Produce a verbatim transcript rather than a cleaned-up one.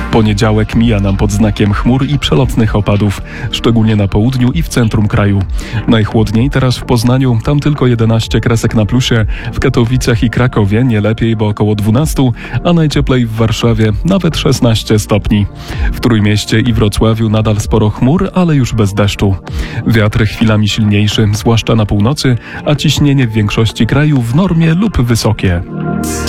Poniedziałek mija nam pod znakiem chmur i przelotnych opadów, szczególnie na południu i w centrum kraju. Najchłodniej teraz w Poznaniu, tam tylko jedenaście kresek na plusie, w Katowicach i Krakowie nie lepiej, bo około dwanaście, a najcieplej w Warszawie nawet szesnaście stopni. W Trójmieście i Wrocławiu nadal sporo chmur, ale już bez deszczu. Wiatr chwilami silniejszy, zwłaszcza na północy, a ciśnienie w większości kraju w normie lub wysokie.